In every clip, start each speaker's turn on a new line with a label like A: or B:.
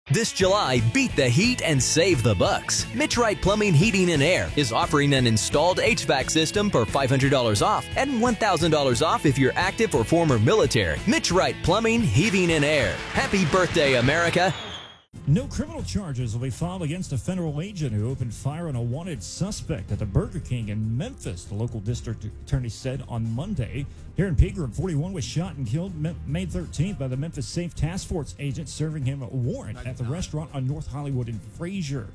A: This July, beat the heat and save the bucks. Mitch Wright Plumbing, Heating, and Air is offering an installed HVAC system for $500 off and $1,000 off if you're active or former military. Mitch Wright Plumbing, Heating, and Air. Happy birthday, America.
B: No criminal charges will be filed against a federal agent who opened fire on a wanted suspect at the Burger King in Memphis, the local district attorney said on Monday. Darren Pegram, 41, was shot and killed May 13th by the Memphis Safe Task Force agent serving him a warrant at the restaurant on North Hollywood and Frazier.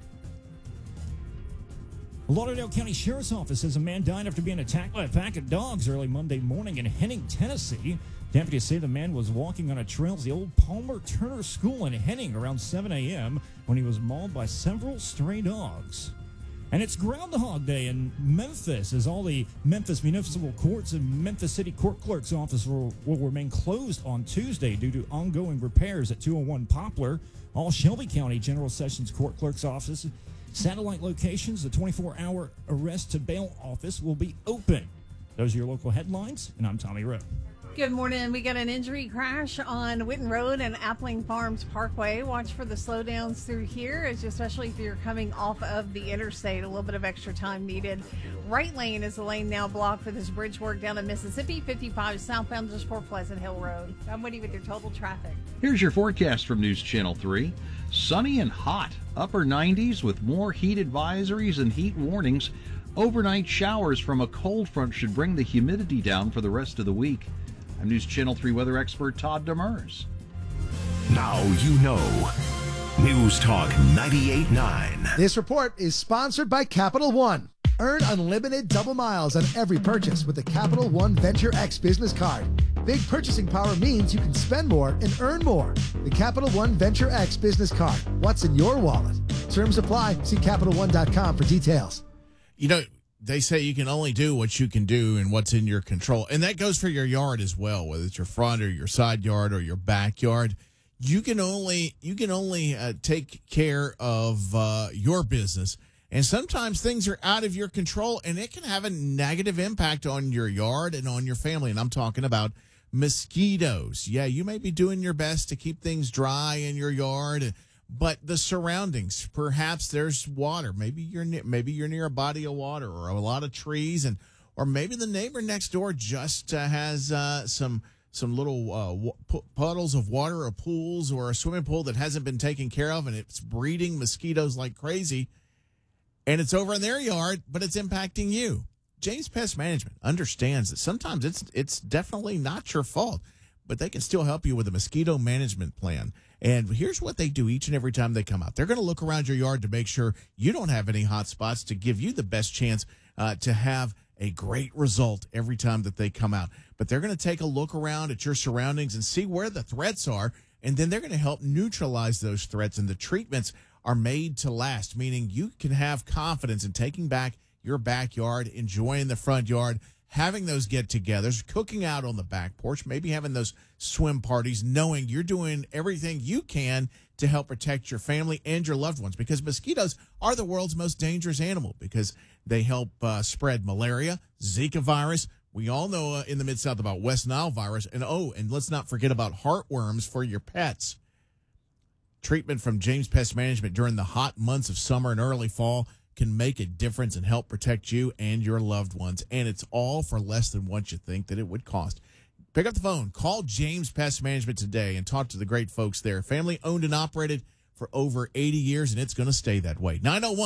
B: The Lauderdale County Sheriff's Office says a man died after being attacked by a pack of dogs early Monday morning in Henning, Tennessee. Deputies say the man was walking on a trail to the old Palmer Turner School in Henning around 7 a.m. when he was mauled by several stray dogs. And it's Groundhog Day in Memphis, as all the Memphis municipal courts and Memphis City Court Clerk's office will remain closed on Tuesday due to ongoing repairs at 201 Poplar. All Shelby County General Sessions Court Clerk's office, satellite locations, the 24-hour arrest to bail office will be open. Those are your local headlines, and I'm Tommy Rowe.
C: Good morning. We got an injury crash on Witten Road and Appling Farms Parkway. Watch for the slowdowns through here, especially if you're coming off of the interstate. A little bit of extra time needed. Right lane is the lane now blocked for this bridge work down in Mississippi. 55 southbound just for Pleasant Hill Road. I'm waiting with your total traffic.
D: Here's your forecast from News Channel 3. Sunny and hot. Upper 90s with more heat advisories and heat warnings. Overnight showers from a cold front should bring the humidity down for the rest of the week. I'm News Channel 3 weather expert Todd Demers.
E: Now you know. News Talk 98.9.
F: This report is sponsored by Capital One. Earn unlimited double miles on every purchase with the Capital One Venture X business card. Big purchasing power means you can spend more and earn more. The Capital One Venture X business card. What's in your wallet? Terms apply. See CapitalOne.com for details.
G: You know, they say you can only do what you can do and what's in your control. And that goes for your yard as well, whether it's your front or your side yard or your backyard. You can only take care of your business. And sometimes things are out of your control, and it can have a negative impact on your yard and on your family. And I'm talking about mosquitoes. Yeah, you may be doing your best to keep things dry in your yard, but the surroundings, perhaps there's water. Maybe you're near a body of water or a lot of trees, or maybe the neighbor next door just has some little puddles of water or pools or a swimming pool that hasn't been taken care of, and it's breeding mosquitoes like crazy. And it's over in their yard, but it's impacting you. James Pest Management understands that sometimes it's definitely not your fault, but they can still help you with a mosquito management plan. And here's what they do each and every time they come out. They're going to look around your yard to make sure you don't have any hot spots, to give you the best chance to have a great result every time that they come out. But they're going to take a look around at your surroundings and see where the threats are, and then they're going to help neutralize those threats. And the treatments are made to last, meaning you can have confidence in taking back your backyard, enjoying the front yard, having those get-togethers, cooking out on the back porch, maybe having those swim parties, knowing you're doing everything you can to help protect your family and your loved ones, because mosquitoes are the world's most dangerous animal because they help spread malaria, Zika virus. We all know in the Mid-South about West Nile virus. And let's not forget about heartworms for your pets. Treatment from James Pest Management during the hot months of summer and early fall can make a difference and help protect you and your loved ones. And it's all for less than what you think that it would cost. Pick up the phone, call James Pest Management today and talk to the great folks there. Family owned and operated for over 80 years, and it's going to stay that way.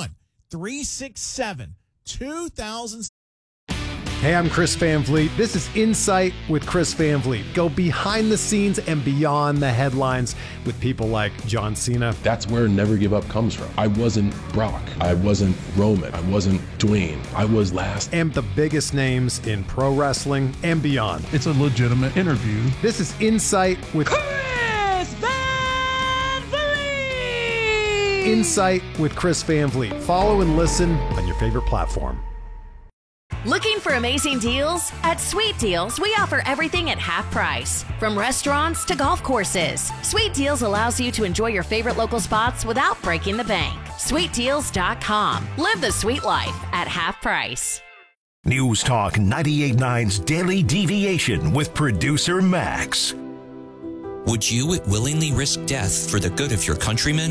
G: 901-367-2000.
H: Hey, I'm Chris Van Vliet. This is Insight with Chris Van Vliet. Go behind the scenes and beyond the headlines with people like John Cena.
I: That's where Never Give Up comes from. I wasn't Brock. I wasn't Roman. I wasn't Dwayne. I was last.
H: And the biggest names in pro wrestling and beyond.
J: It's a legitimate interview.
H: This is Insight with
K: Chris Van Vliet.
H: Insight with Chris Van Vliet. Follow and listen on your favorite platform.
L: Looking for amazing deals? At Sweet Deals, we offer everything at half price. From restaurants to golf courses, Sweet Deals allows you to enjoy your favorite local spots without breaking the bank. SweetDeals.com. Live the sweet life at half price.
E: News Talk 98.9's Daily Deviation with producer Max.
M: Would you willingly risk death for the good of your countrymen?